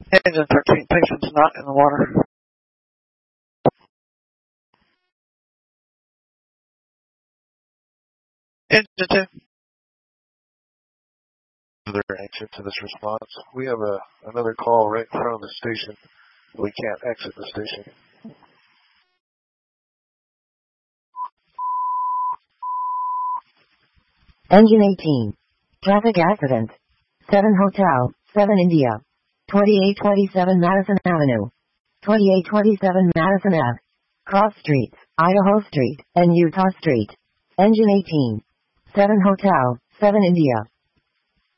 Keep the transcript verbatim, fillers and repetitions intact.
Engine thirteen, patient's not in the water. Engine two. Further answer to this response. We have a another call right in front of the station. We can't exit the station. Engine eighteen. Traffic accident. seven Hotel, seven India. twenty-eight twenty-seven Madison Avenue. twenty-eight twenty-seven Madison Ave. Cross Streets, Idaho Street, and Utah Street. Engine eighteen. seven Hotel, seven India.